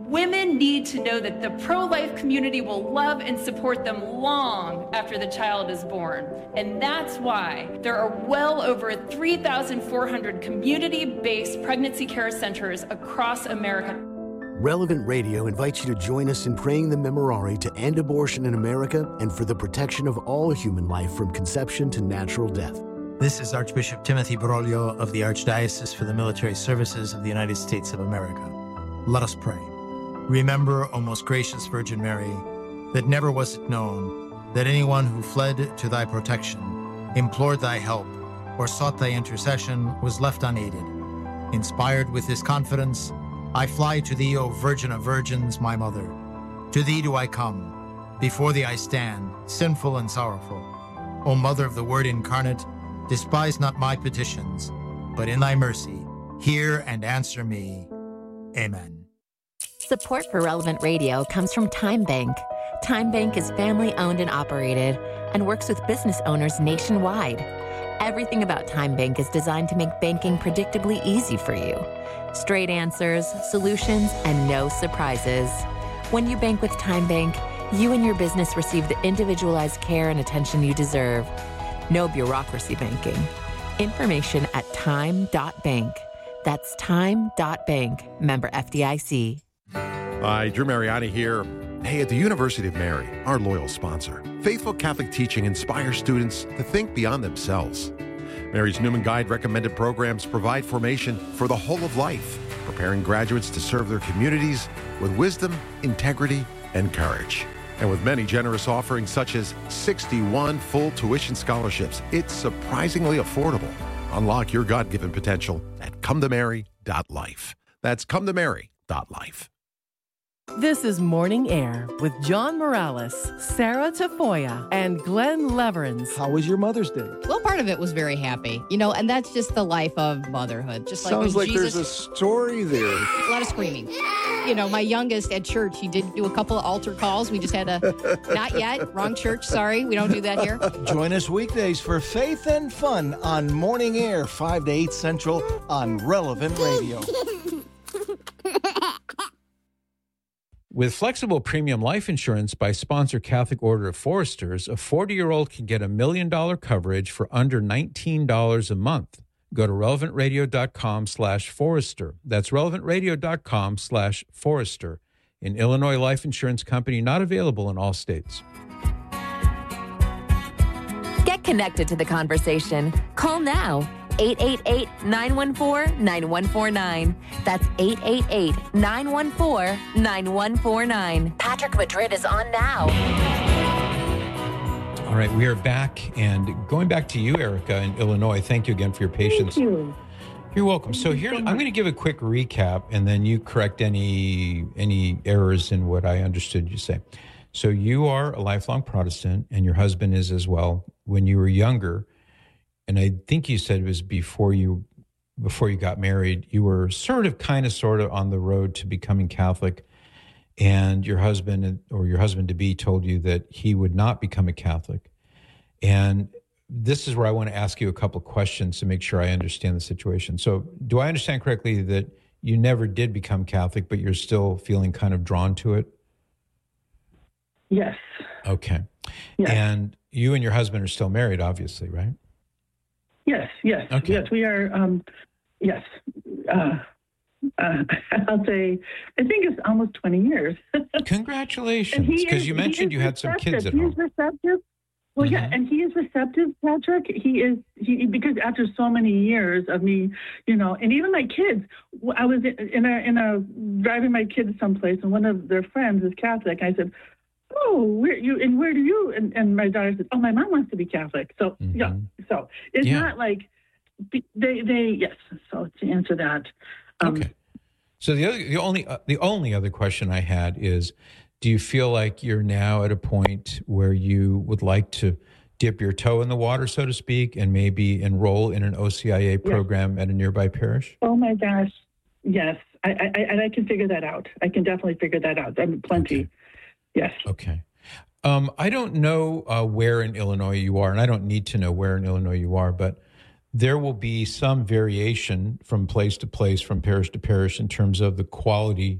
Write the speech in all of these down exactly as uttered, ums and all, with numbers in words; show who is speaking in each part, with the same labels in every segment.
Speaker 1: Women need to know that the pro-life community will love and support them long after the child is born. And that's why there are well over three thousand four hundred community-based pregnancy care centers across America.
Speaker 2: Relevant Radio invites you to join us in praying the Memorare to end abortion in America and for the protection of all human life from conception to natural death.
Speaker 3: This is Archbishop Timothy Broglio of the Archdiocese for the Military Services of the United States of America. Let us pray. Remember, O most gracious Virgin Mary, that never was it known that anyone who fled to thy protection, implored thy help, or sought thy intercession was left unaided. Inspired with this confidence, I fly to thee, O Virgin of Virgins, my Mother. To thee do I come. Before thee I stand, sinful and sorrowful. O Mother of the Word incarnate, despise not my petitions, but in thy mercy, hear and answer me. Amen.
Speaker 4: Support for Relevant Radio comes from Time Bank. Time Bank is family-owned and operated and works with business owners nationwide. Everything about Time Bank is designed to make banking predictably easy for you. Straight answers, solutions, and no surprises. When you bank with Time Bank, you and your business receive the individualized care and attention you deserve. No bureaucracy banking. Information at time dot bank. That's time dot bank. Member F D I C.
Speaker 5: Hi, Drew Mariani here. Hey, at the University of Mary, our loyal sponsor, faithful Catholic teaching inspires students to think beyond themselves. Mary's Newman Guide recommended programs provide formation for the whole of life, preparing graduates to serve their communities with wisdom, integrity, and courage. And with many generous offerings such as sixty-one full tuition scholarships, it's surprisingly affordable. Unlock your God-given potential at come to mary dot life. That's come to mary dot life.
Speaker 6: This is Morning Air with John Morales, Sarah Tafoya, and Glenn Leverins.
Speaker 7: How was your Mother's Day?
Speaker 8: Well, part of it was very happy, you know, and that's just the life of motherhood. Just like
Speaker 7: Sounds like
Speaker 8: Jesus,
Speaker 7: there's a story there.
Speaker 8: A lot of screaming. You know, my youngest at church, he did do a couple of altar calls. We just had a, not yet, wrong church, sorry, we don't do that here.
Speaker 7: Join us weekdays for Faith and Fun on Morning Air, five to eight Central on Relevant Radio.
Speaker 9: With flexible premium life insurance by Sponsor Catholic Order of Foresters, a forty-year-old can get a million-dollar coverage for under nineteen dollars a month. Go to relevant radio dot com slash forester. That's relevant radio dot com slash forester. An Illinois life insurance company not available in all states.
Speaker 4: Get connected to the conversation. Call now. eight eight eight, nine one four, nine one four nine. That's eight eight eight, nine one four, nine one four nine. Patrick Madrid is on now.
Speaker 9: All right, we are back, and going back to you, Erica, in Illinois. Thank you again for your patience.
Speaker 10: Thank you.
Speaker 9: You're welcome. So here, I'm going to give a quick recap, and then you correct any any errors in what I understood you say. So you are a lifelong Protestant, and your husband is as well. When you were younger, and I think you said it was before you before you got married, you were sort of, kind of, sort of on the road to becoming Catholic, and your husband or your husband-to-be told you that he would not become a Catholic. And this is where I want to ask you a couple of questions to make sure I understand the situation. So do I understand correctly that you never did become Catholic, but you're still feeling kind of drawn to it?
Speaker 10: Yes.
Speaker 9: Okay.
Speaker 10: Yes.
Speaker 9: And you and your husband are still married, obviously, right?
Speaker 10: Yes, yes,
Speaker 9: okay.
Speaker 10: yes, we are, um, yes. Uh, uh, I'll say, I think it's almost twenty years.
Speaker 9: Congratulations, because you mentioned you had some kids at
Speaker 10: he
Speaker 9: home.
Speaker 10: He's receptive. Well,
Speaker 9: mm-hmm.
Speaker 10: yeah, and he is receptive, Patrick. He is, he because after so many years of me, you know, and even my kids, I was in a, in a, driving my kids someplace, and one of their friends is Catholic. I said, oh, where you and where do you? And, and my daughter said, oh, my mom wants to be Catholic. So
Speaker 9: mm-hmm.
Speaker 10: yeah, so it's
Speaker 9: yeah.
Speaker 10: not like they they yes. So to answer that, um,
Speaker 9: okay. So the other, the only uh, the only other question I had is, do you feel like you're now at a point where you would like to dip your toe in the water, so to speak, and maybe enroll in an O C I A program yes. at a nearby parish?
Speaker 10: Oh my gosh, yes, I, I and I can figure that out. I can definitely figure that out. I mean, plenty.
Speaker 9: Okay.
Speaker 10: Yes.
Speaker 9: Okay. Um, I don't know uh, where in Illinois you are, and I don't need to know where in Illinois you are, but there will be some variation from place to place, from parish to parish, in terms of the quality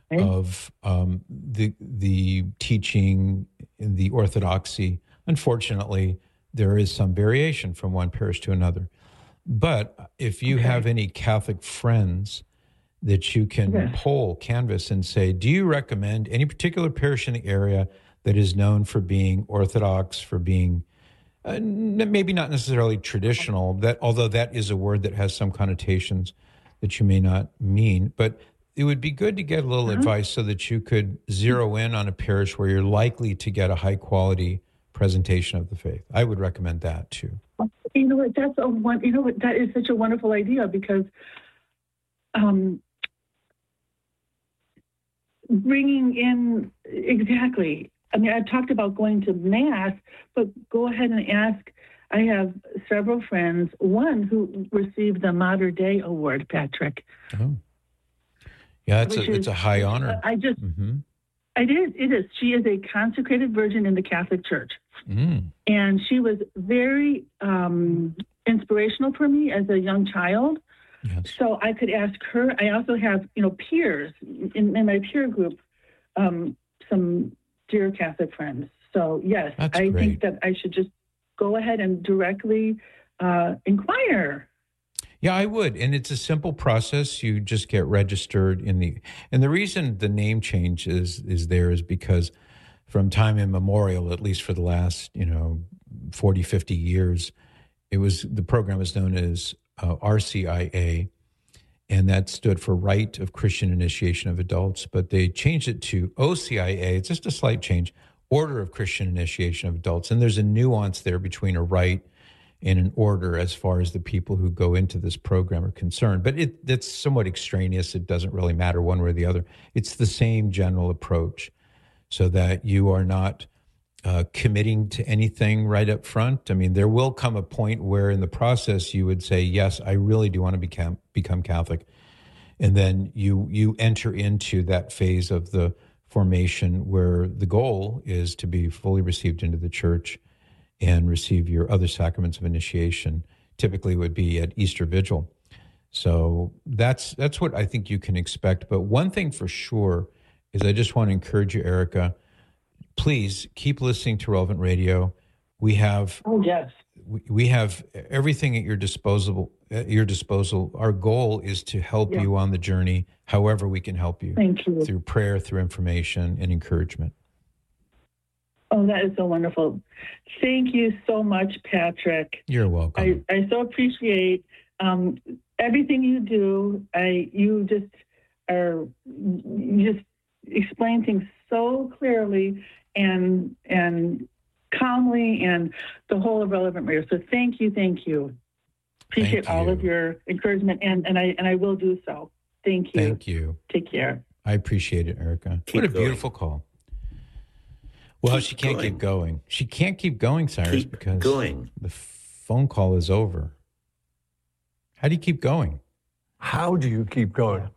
Speaker 10: Okay.
Speaker 9: of um, the the teaching, the orthodoxy. Unfortunately, there is some variation from one parish to another. But if you
Speaker 10: Okay.
Speaker 9: have any Catholic friends that you can
Speaker 10: Yes.
Speaker 9: poll, canvass, and say, do you recommend any particular parish in the area that is known for being Orthodox, for being uh, n- maybe not necessarily traditional, that although that is a word that has some connotations that you may not mean, but it would be good to get a little
Speaker 10: Uh-huh.
Speaker 9: advice so that you could zero in on a parish where you're likely to get a high quality presentation of the faith. I would recommend that too.
Speaker 10: You know what? That's a one. You know what? That is such a wonderful idea because, um, bringing in exactly. I mean, I've talked about going to mass, but go ahead and ask. I have several friends. One who received the Mater Dei Award, Patrick.
Speaker 9: Oh. Yeah, it's
Speaker 10: Which
Speaker 9: a, it's
Speaker 10: is-
Speaker 9: a high honor.
Speaker 10: I just.
Speaker 9: Mm-hmm.
Speaker 10: It is. It is. She is a consecrated virgin in the Catholic Church.
Speaker 9: Mm.
Speaker 10: And she was very um, inspirational for me as a young child.
Speaker 9: Yes.
Speaker 10: So I could ask her. I also have, you know, peers in, in my peer group, um, some dear Catholic friends. So, yes,
Speaker 9: That's
Speaker 10: I
Speaker 9: great.
Speaker 10: think that I should just go ahead and directly uh, inquire.
Speaker 9: Yeah, I would. And it's a simple process. You just get registered in the, and the reason the name change is, is there is because from time immemorial, at least for the last, you know, forty, fifty years, it was, the program was known as uh, R C I A, and that stood for Rite of Christian Initiation of Adults, but they changed it to O C I A. It's just a slight change, Order of Christian Initiation of Adults. And there's a nuance there between a rite and an order as far as the people who go into this program are concerned. But it, it's somewhat extraneous. It doesn't really matter one way or the other. It's the same general approach so that you are not uh, committing to anything right up front. I mean, there will come a point where in the process you would say, yes, I really do want to become, become Catholic. And then you you enter into that phase of the formation where the goal is to be fully received into the church and receive your other sacraments of initiation. Typically would be at Easter Vigil. So that's that's what I think you can expect. But one thing for sure is I just want to encourage you, Erica, please keep listening to Relevant Radio. We have
Speaker 10: Oh, yes.
Speaker 9: we, we have everything at your disposal. At your disposal. Our goal is to help
Speaker 10: Yeah.
Speaker 9: you on the journey, however we can help you,
Speaker 10: Thank you.
Speaker 9: through prayer, through information, and encouragement.
Speaker 10: Oh, that is so wonderful. Thank you so much, Patrick.
Speaker 9: You're welcome.
Speaker 10: I, I so appreciate um, everything you do. I you just are you just explain things so clearly and and calmly, and the whole of Relevant Radio. So thank you, thank you. Appreciate
Speaker 9: Thank
Speaker 10: all
Speaker 9: you.
Speaker 10: of your encouragement, and and I and I will do so. Thank you.
Speaker 9: Thank you.
Speaker 10: Take care.
Speaker 9: I appreciate it, Erica.
Speaker 11: Keep
Speaker 9: what a
Speaker 11: going.
Speaker 9: beautiful call. Well,
Speaker 11: Keep
Speaker 9: she can't
Speaker 11: going.
Speaker 9: keep going. She can't keep going, Cyrus,
Speaker 11: Keep
Speaker 9: because
Speaker 11: going.
Speaker 9: the phone call is over. How do you keep going?
Speaker 12: How do you keep going?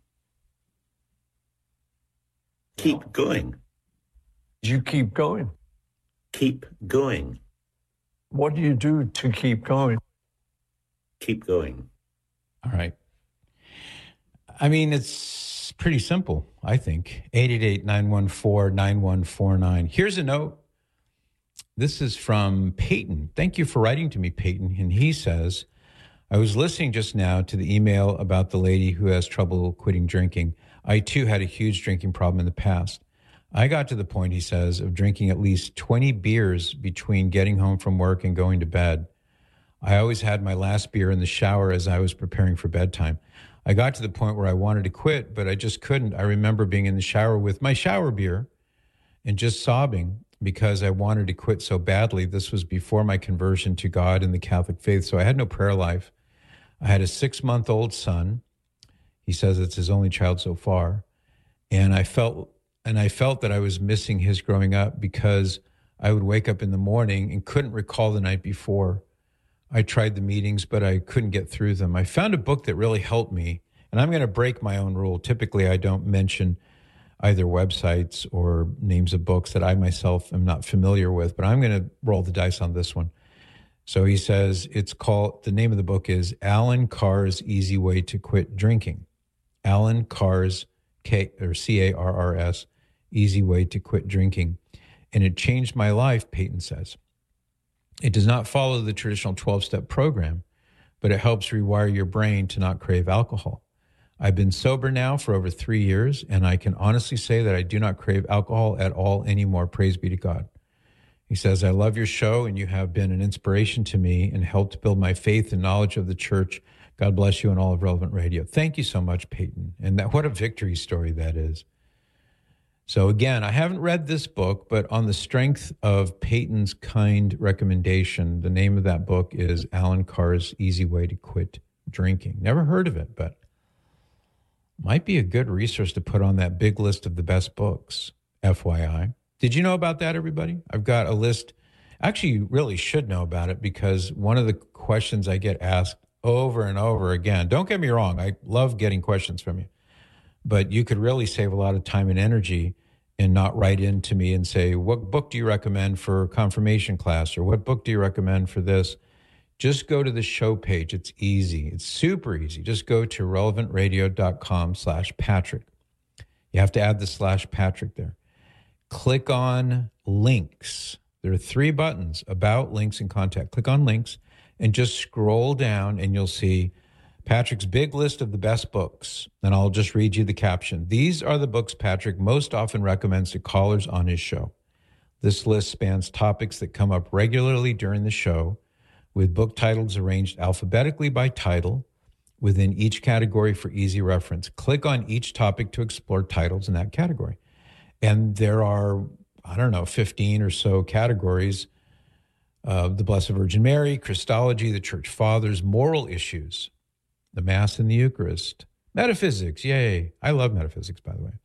Speaker 11: Keep going.
Speaker 12: You keep going.
Speaker 11: Keep going.
Speaker 12: What do you do to keep going?
Speaker 11: Keep going.
Speaker 9: All right. I mean, it's pretty simple, I think. eight eight eight, nine one four, nine one four nine. Here's a note. This is from Peyton. Thank you for writing to me, Peyton. And he says, I was listening just now to the email about the lady who has trouble quitting drinking. I, too, had a huge drinking problem in the past. I got to the point, he says, of drinking at least twenty beers between getting home from work and going to bed. I always had my last beer in the shower as I was preparing for bedtime. I got to the point where I wanted to quit, but I just couldn't. I remember being in the shower with my shower beer and just sobbing because I wanted to quit so badly. This was before my conversion to God and the Catholic faith, so I had no prayer life. I had a six-month-old son. He says it's his only child so far. And I felt and I felt that I was missing his growing up because I would wake up in the morning and couldn't recall the night before. I tried the meetings, but I couldn't get through them. I found a book that really helped me, and I'm going to break my own rule. Typically, I don't mention either websites or names of books that I myself am not familiar with, but I'm going to roll the dice on this one. So he says it's called, the name of the book is Alan Carr's Easy Way to Quit Drinking. Alan Carr's K or C A R R S, Easy Way to Quit Drinking. And it changed my life, Peyton says. It does not follow the traditional twelve-step program, but it helps rewire your brain to not crave alcohol. I've been sober now for over three years, and I can honestly say that I do not crave alcohol at all anymore. Praise be to God. He says, I love your show, and you have been an inspiration to me and helped build my faith and knowledge of the church. God bless you and all of Relevant Radio. Thank you so much, Peyton. And that, what a victory story that is. So again, I haven't read this book, but on the strength of Peyton's kind recommendation, the name of that book is Alan Carr's Easy Way to Quit Drinking. Never heard of it, but might be a good resource to put on that big list of the best books, F Y I. Did you know about that, everybody? I've got a list. Actually, you really should know about it because one of the questions I get asked over and over again, don't get me wrong, I love getting questions from you, but you could really save a lot of time and energy and not write in to me and say, what book do you recommend for confirmation class? Or what book do you recommend for this? Just go to the show page. It's easy. It's super easy. Just go to relevantradio.com slash Patrick. You have to add the slash Patrick there. Click on links. There are three buttons, about, links, and contact. Click on links and just scroll down and you'll see Patrick's big list of the best books. And I'll just read you the caption. These are the books Patrick most often recommends to callers on his show. This list spans topics that come up regularly during the show, with book titles arranged alphabetically by title within each category for easy reference. Click on each topic to explore titles in that category. And there are, I don't know, fifteen or so categories. Uh, the Blessed Virgin Mary, Christology, the Church Fathers, moral issues, the Mass and the Eucharist, metaphysics, yay. I love metaphysics, by the way.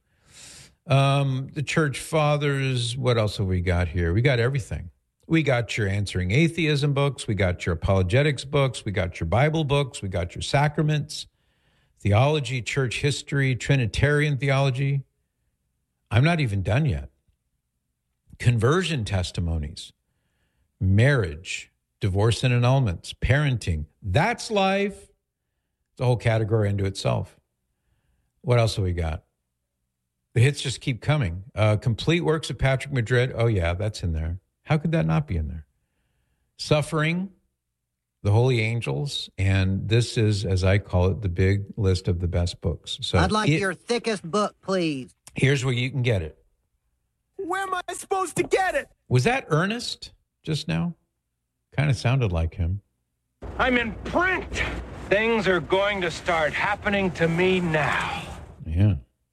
Speaker 9: Um, the Church Fathers, what else have we got here? We got everything. We got your Answering Atheism books. We got your apologetics books. We got your Bible books. We got your sacraments, theology, church history, Trinitarian theology. I'm not even done yet. Conversion testimonies, marriage, divorce and annulments, parenting. That's life. It's a whole category into itself. What else have we got? The hits just keep coming. Uh, complete works of Patrick Madrid. Oh, yeah, that's in there. How could that not be in there? Suffering, the Holy Angels, and this is, as I call it, the big list of the best books. So
Speaker 13: I'd like
Speaker 9: it,
Speaker 13: your thickest book, please.
Speaker 9: Here's where you can get it.
Speaker 13: Where am I supposed to get it?
Speaker 9: Was that Ernest just now? Kind of sounded like him.
Speaker 14: I'm in print. Things are going to start happening to me now.
Speaker 9: Yeah.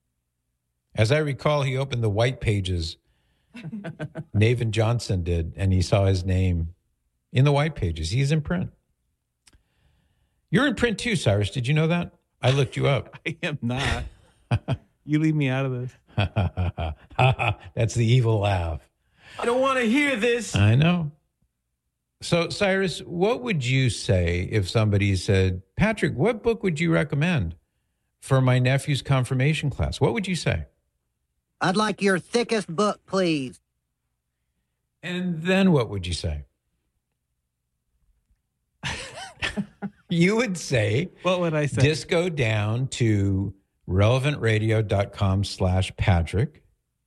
Speaker 9: As I recall, he opened the white pages. Nathan Johnson did, and he saw his name in the white pages. He's in print. You're in print too, Cyrus. Did you know that? I looked you up.
Speaker 15: I am not. You leave me out of this.
Speaker 9: That's the evil laugh.
Speaker 15: I don't want to hear this.
Speaker 9: I know. So, Cyrus, what would you say if somebody said, Patrick, what book would you recommend for my nephew's confirmation class? What would you say?
Speaker 13: I'd like your thickest book, please.
Speaker 9: And then what would you say? You would say,
Speaker 15: what would I say?
Speaker 9: Just go down to relevantradio.com slash Patrick.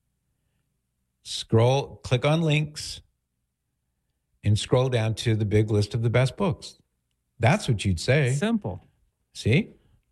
Speaker 9: Scroll, click on links, and scroll down to the big list of the best books. That's what you'd say.
Speaker 15: Simple.
Speaker 9: See?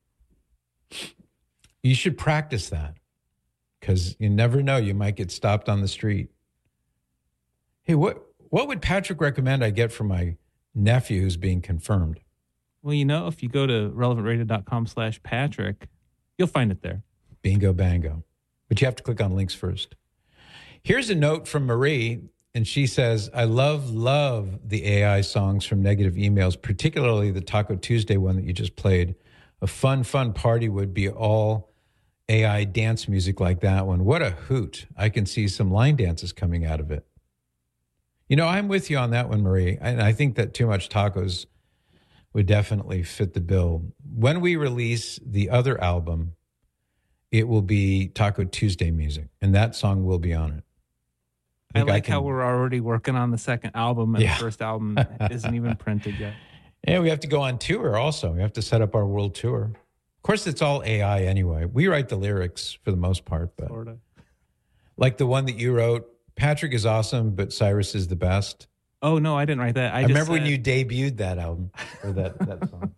Speaker 9: You should practice that because you never know. You might get stopped on the street. Hey, what, what would Patrick recommend I get for my nephew who's being confirmed?
Speaker 15: Well, you know, if you go to relevantradio.com slash Patrick, you'll find it there.
Speaker 9: Bingo, bango. But you have to click on links first. Here's a note from Marie, and she says, I love, love the A I songs from Negative Emails, particularly the Taco Tuesday one that you just played. A fun, fun party would be all A I dance music like that one. What a hoot. I can see some line dances coming out of it. You know, I'm with you on that one, Marie. And I think that Too Much Tacos would definitely fit the bill. When we release the other album, it will be Taco Tuesday music, and that song will be on it.
Speaker 15: I, I like I can, how we're already working on the second album, and
Speaker 9: yeah.
Speaker 15: the first album isn't even printed yet.
Speaker 9: Yeah, we have to go on tour also. We have to set up our world tour. Of course, it's all A I anyway. We write the lyrics for the most part, but
Speaker 15: Sorta.
Speaker 9: like the one that you wrote, Patrick is awesome, but Cyrus is the best.
Speaker 15: Oh, no, I didn't write that. I,
Speaker 9: I
Speaker 15: just
Speaker 9: remember
Speaker 15: said,
Speaker 9: when you debuted that album, or that, that song.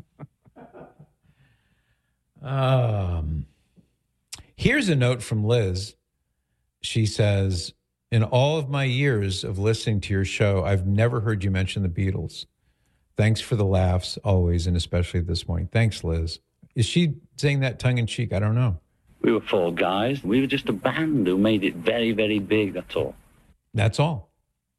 Speaker 9: um, here's a note from Liz. She says, in all of my years of listening to your show, I've never heard you mention the Beatles. Thanks for the laughs always, and especially this morning. Thanks, Liz. Is she saying that tongue-in-cheek? I don't know.
Speaker 16: We were four guys. We were just a band who made it very, very big, that's all.
Speaker 9: That's all.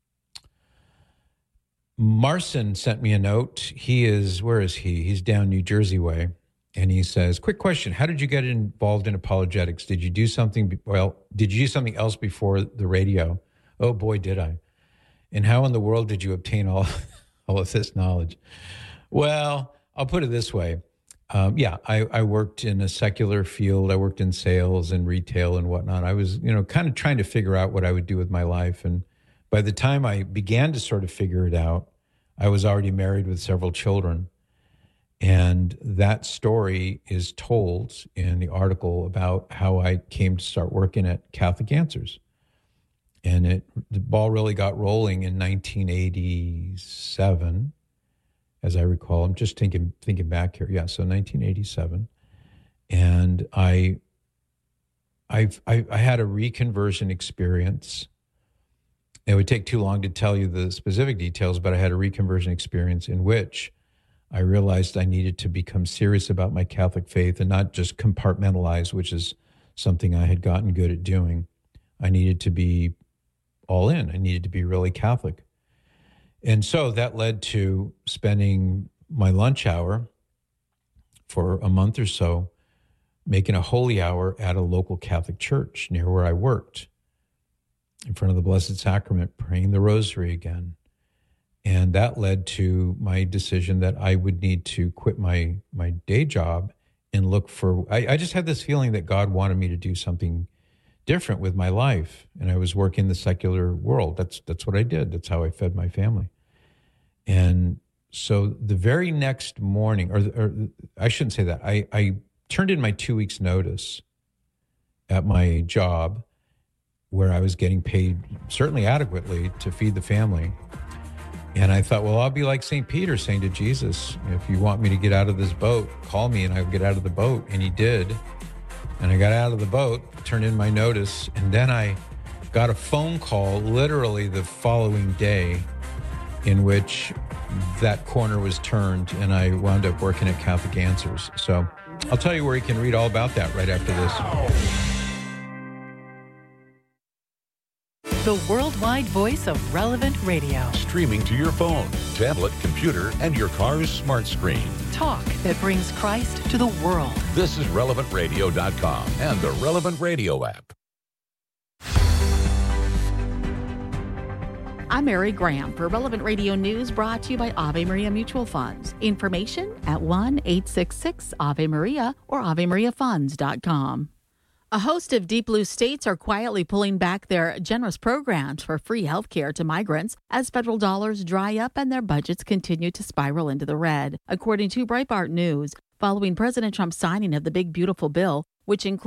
Speaker 9: Marcin sent me a note. He is, where is he? He's down New Jersey way. And he says, quick question. How did you get involved in apologetics? Did you do something, well, did you do something else before the radio? Oh boy, did I. And how in the world did you obtain all, all of this knowledge? Well, I'll put it this way. Um, yeah, I, I worked in a secular field. I worked in sales and retail and whatnot. I was, you know, kind of trying to figure out what I would do with my life. And by the time I began to sort of figure it out, I was already married with several children. And that story is told in the article about how I came to start working at Catholic Answers. And it the ball really got rolling in nineteen eighty-seven, as I recall. I'm just thinking thinking back here. Yeah, so nineteen eighty-seven. And I, I've, I, I had a reconversion experience. It would take too long to tell you the specific details, but I had a reconversion experience in which I realized I needed to become serious about my Catholic faith and not just compartmentalize, which is something I had gotten good at doing. I needed to be all in. I needed to be really Catholic. And so that led to spending my lunch hour for a month or so making a holy hour at a local Catholic church near where I worked, in front of the Blessed Sacrament, praying the rosary again. And that led to my decision that I would need to quit my my day job and look for, I, I just had this feeling that God wanted me to do something different with my life. And I was working in the secular world. That's that's what I did. That's how I fed my family. And so the very next morning, or, or I shouldn't say that, I, I turned in my two weeks notice at my job where I was getting paid certainly adequately to feed the family. And I thought, well, I'll be like Saint Peter saying to Jesus, if you want me to get out of this boat, call me and I'll get out of the boat. And he did. And I got out of the boat, turned in my notice, and then I got a phone call literally the following day in which that corner was turned and I wound up working at Catholic Answers. So I'll tell you where you can read all about that right after this.
Speaker 6: The worldwide voice of Relevant Radio.
Speaker 17: Streaming to your phone, tablet, computer, and your car's smart screen.
Speaker 6: Talk that brings Christ to the world.
Speaker 17: This is relevant radio dot com and the Relevant Radio app.
Speaker 18: I'm Mary Graham for Relevant Radio News, brought to you by Ave Maria Mutual Funds. Information at one eight six six Ave Maria or ave maria funds dot com. A host of deep blue states are quietly pulling back their generous programs for free health care to migrants as federal dollars dry up and their budgets continue to spiral into the red. According to Breitbart News, following President Trump's signing of the Big Beautiful Bill, which includes